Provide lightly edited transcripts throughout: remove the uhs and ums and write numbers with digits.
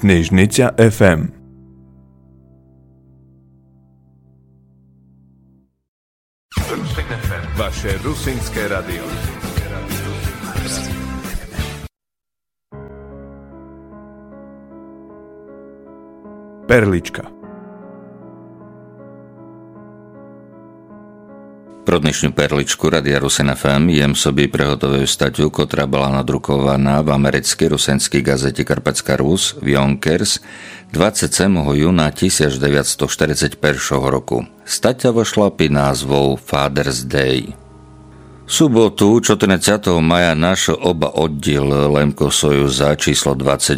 Knižnica FM. Vaše rusínske radio. Perlička. Pro dnešnú perličku Radia Rusin FM jem sobie prehotovую statiu, ktorá bola nadrukovaná v americkej rusenskej gazete Karpatská Rus Vionkers 27. júna 1941 roku. Statia vošla pod názvou Father's Day. V sobotu 14. maja náš oba oddiel Lemko Sojuza číslo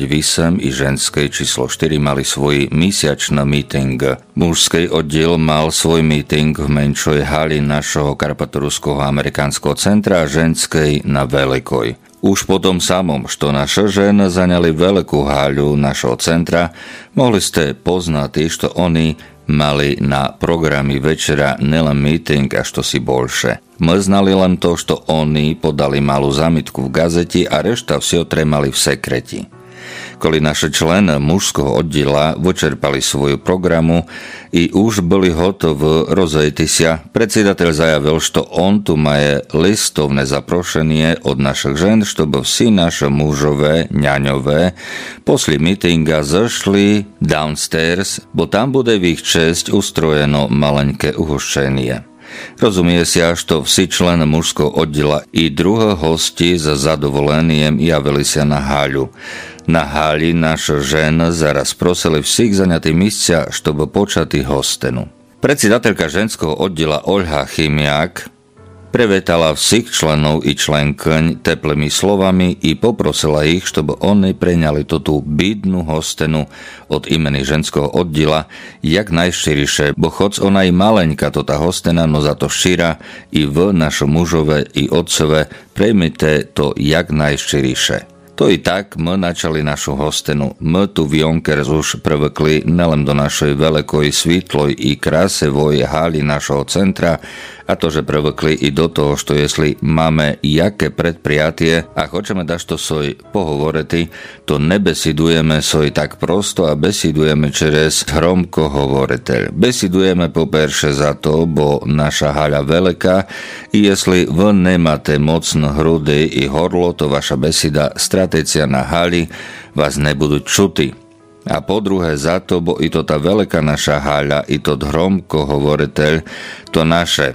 28 i ženskej číslo 4 mali svoj mesiačný meeting. Mužský oddiel mal svoj meeting v menšej hali našho karpatoruského amerikánskeho centra a ženskej na Veľkoj. Už po tom samom, što naše ženy zaňali veľkú haľu našho centra, mohli ste poznať, što oni mali na programy večera nelen meeting, až to si bolše. My znali len to, što oni podali malú zámitku v gazeti a rešta vsi otremali v sekreti. Koli naše členy mužského oddiela vyčerpali svoju programu i už boli hotovi rozejti sa, predsjedateľ zajavil, što on tu maje listovné zaprošenie od našich žen, чтобы vsi naše mužové, ňaňové, posli meetinga zašli downstairs, bo tam bude v ich česť ustrojeno maleňké uhoščenie. Rozumie sa, što vsi členy mužského oddiela i druhé hosti za zadovoleniem javili sa na haľu. Na hali naše ženy zaraz prosili všich zaňatých místja, чтобы počati hostenu. Predsjedateľka ženského oddiela Olha Chymiak prevetala všich členov i členkyň teplými slovami i poprosila ich, чтобы oni preňali tú bídnu hostenu od imeni ženského oddiela jak najštíriše, bo choc ona i maleňka tá hostena, no za to štíra i v našom mužove i otcove prejmite to jak najštíriše. To i tak my načali našu hostenu. My tu v Jonkers už prvekli nelen do našej veľkoj, svítloj i krásevoj hali našho centra, a to, že prvekli i do toho, što jesli máme jaké predprijatie a hočeme dašto soj pohovoriti, to nebesidujeme soj tak prosto a besidujeme čerez hromko hovoriteľ. Besidujeme poperše za to, bo naša haľa veľká i jesli vy nemáte mocno hrudy i horlo, to vaša besida stratecia na hali vás nebudú čuti. A po druhé za to, bo i to tá veľká naša haľa, i to hromko hovoriteľ, to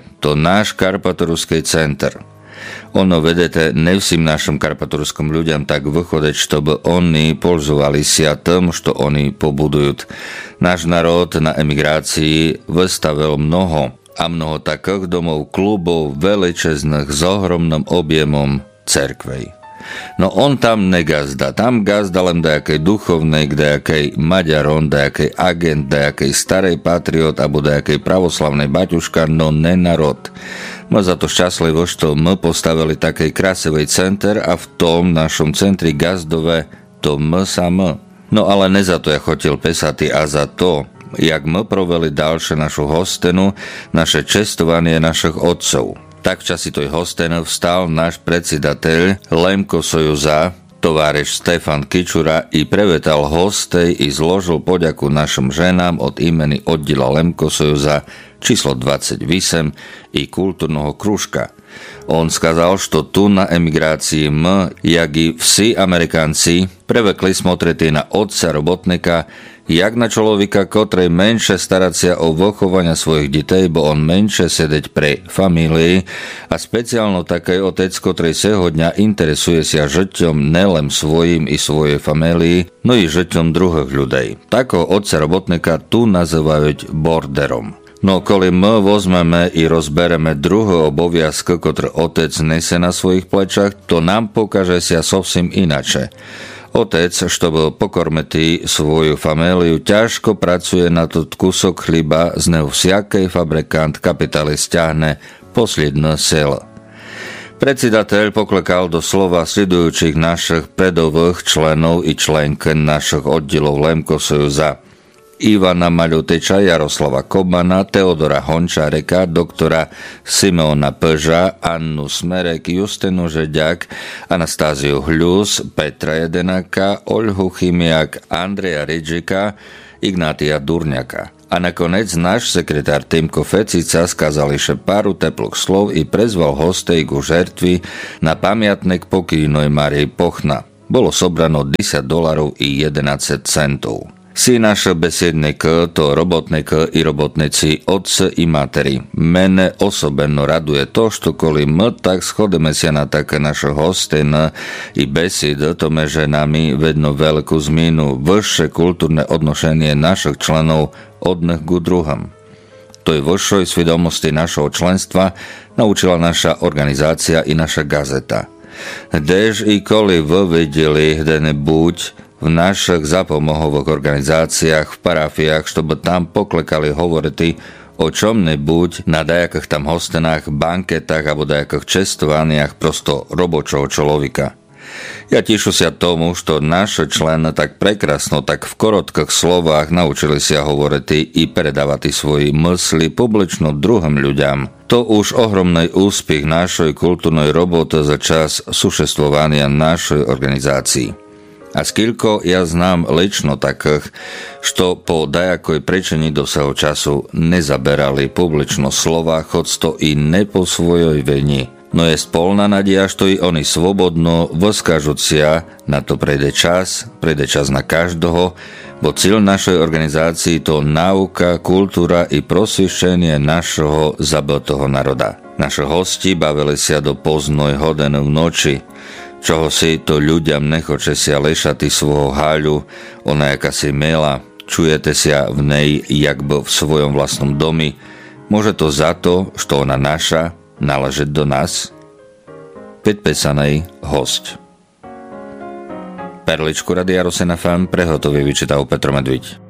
náš karpatoruský center. Ono, vedete, nevsím našim karpatoruskom ľuďom tak vychodeť, чтобы oni polžovali sa tým, što oni pobudujú. Náš národ na emigrácii vystavil mnoho takých domov, klubov, veličezných s ohromným objemom cerkvej. No on tam negazda, tam gazda len dajakej duchovnej, dajakej Maďaron, dajakej agent, dajakej starej patriot alebo dajakej pravoslavnej baťuška, no ne narod. My za to šťastlivo, što my postavili takej krásivej center a v tom našom centri gazdové to my sami. No ale ne za to ja chotil pesati, a za to, jak my proveli ďalšie našu hostenu, naše čestovanie našich otcov. Tak v časi toj hostenu vstal náš predsjedateľ Lemko Sojuza, továrež Stefan Kičura i prevetal hostej i zložil poďaku našim ženám od imeni oddiela Lemko Sojuza číslo 28 i kultúrneho kružka. On skazal, što tu na emigrácii my, jak i vsi Amerikanci, prevekli smotriti na otca robotnika, jak na človeka, kotrej menšie starať sa o vychovania svojich detей, bo on menšie sedeť pre famílii a speciálno taký otec, kotrej seho dňa interesuje sa žitťom nelen svojim i svojej famílii, no i žitťom druhých ľudí. Takého otca robotnika tu nazývajú borderom. No koli my vozmeme i rozbereme druhé oboviazky, ktoré otec nese na svojich plečach, to nám pokaže sa sovsim inače. Otec, чтобы pokormeti svoju familiu, ťažko pracuje na tot kusok chliba, z neho vsiakej fabrikant kapitalist ťahne posledné selo. Predsjedateľ poklekal do slova sledujúcich našich predových členov i členky našich oddielov Lemko Sojuza. Ivana Maľuteča, Jaroslava Kobana, Teodora Hončáreka, doktora Simeona Pža, Annu Smerek, Justinu Žeďak, Anastáziu Hľus, Petra Jedenaka, Oľhu Chymiak, Andreja Ridžika, Ignátia Durňaka. A nakoniec náš sekretár Týmko Fecica skázal ešte páru teplých slov i prezval hostej ku žertvi na pamiatnek pokojnej Márii Pochna. Bolo sobrano $10 i 11 centov. Si naš besiednik, to robotnik i robotnici, otce i materi. Mene osobeno raduje to, što koli tak shodeme se na také naše hostin i besid, tome že nami vedno veliku zminu, vyššie kultúrne odnošenie našich členov odnych ku druhom. To je vyššoj svedomosti našho členstva naučila naša organizácia i naša gazeta. Dež i koli vy videli hdene buď v našich zapomohových organizáciách, v parafiách, štoby tam poklekali hovoriti o čom nebuď na dajakých tam hostenách, banketách alebo dajakých čestovaniach prosto robočoho človeka. Ja tišu sa tomu, što naše členy tak prekrasno, tak v korotkých slovách naučili sa hovoriť i predávať svoji mysli publično druhým ľuďom. To už ohromný úspech našej kultúrnej roboty za čas sušestvovania našej organizácii. A skilko ja znam lično takých, što po dajakoj prečení do svojho času nezaberali publično slova, hoď to i ne po svojoj veni. No je spolná nadia, što i oni svobodno voskážucia, na to prejde čas na každého, bo cíl našej organizácii to nauka, kultúra i prosvišenie našeho zabitého národa. Naši hosti bavili sa do poznoj hodiny v noči, čoho si to ľuďam nechoče sa lešati svojho háľu, ona jaká si milá, čujete sa v nej jak by v svojom vlastnom domi, môže to za to, što ona naša, naležet do nás? Predpísaný host. Perličku Radia Rosen FM prehotovie vyčítal Petr Medviť.